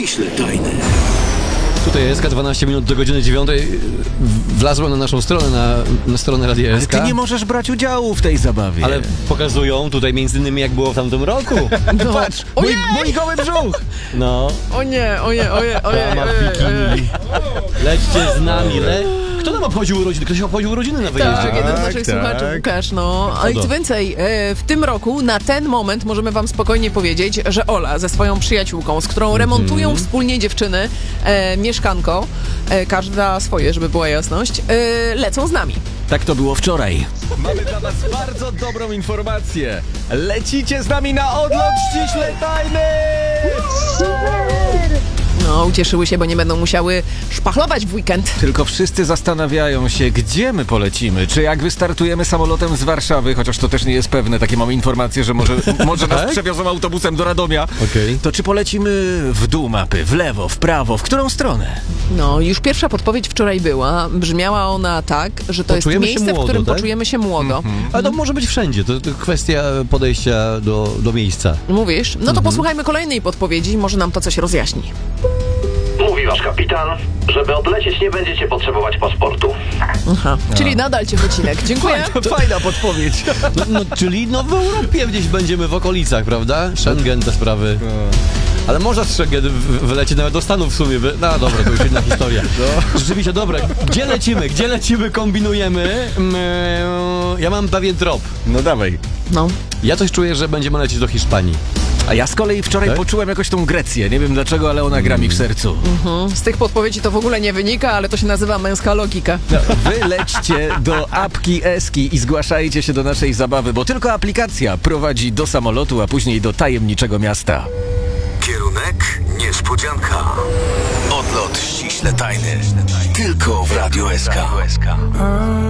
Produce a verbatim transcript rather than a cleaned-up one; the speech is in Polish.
ściśle tajny. Tutaj jest dwanaście minut do godziny dziewiątej. Wlazłem na naszą stronę, na, na stronę Radia Ale S K. ty nie możesz brać udziału w tej zabawie. Ale pokazują tutaj między innymi jak było w tamtym roku. No. Patrz, mój, mój goły brzuch. No. O nie, o nie, o nie, o nie, Dama w bikini. Lećcie z nami, le... Kto nam obchodził urodziny? Ktoś obchodził urodziny na wyjeździe. Tak, jeden z naszych tak. słuchaczy, Łukasz, no. A i co więcej, e, w tym roku, na ten moment możemy wam spokojnie powiedzieć, że Ola ze swoją przyjaciółką, z którą remontują Mhm. wspólnie dziewczyny e, mieszkanko, e, każda swoje, żeby była jasność, e, lecą z nami. Tak to było wczoraj. Mamy dla was bardzo dobrą informację. Lecicie z nami na odlot ściśle tajny! No, ucieszyły się, bo nie będą musiały szpachlować w weekend. Tylko wszyscy zastanawiają się, gdzie my polecimy. Czy jak wystartujemy samolotem z Warszawy, chociaż to też nie jest pewne, takie mamy informacje, że może, może nas Tak? przewiozą autobusem do Radomia. Okej. To czy polecimy w dół mapy, w lewo, w prawo, w którą stronę? No, już pierwsza podpowiedź wczoraj była. Brzmiała ona tak, że to Poczujemy się jest miejsce, młodo, w którym tak? poczujemy się młodo. Ale to może być wszędzie. To, to kwestia podejścia do, do miejsca. Mówisz? No to posłuchajmy kolejnej podpowiedzi, może nam to coś rozjaśni. Mówi wasz kapitan, żeby odlecieć nie będziecie potrzebować paszportu. Aha. Czyli nadal Ciechocinek. Dziękuję. Fajna podpowiedź. No, no, czyli no w Europie gdzieś będziemy w okolicach, prawda? Schengen, te sprawy. Ale można z Schengen w- wylecieć nawet do Stanów w sumie. Wy- No dobra, to już inna historia. Rzeczywiście, dobra. Gdzie lecimy? Gdzie lecimy? Kombinujemy. Mm, ja mam pewien trop. No dawaj. No. Ja coś czuję, że będziemy lecieć do Hiszpanii. A ja z kolei wczoraj Tak? poczułem jakoś tą Grecję. Nie wiem dlaczego, ale ona gra mi w sercu. Z tych podpowiedzi to w ogóle nie wynika, ale to się nazywa męska logika. No, wy lećcie do apki Eski i zgłaszajcie się do naszej zabawy, bo tylko aplikacja prowadzi do samolotu, a później do tajemniczego miasta. Kierunek niespodzianka. Odlot ściśle tajny. Tylko w Radiu S K.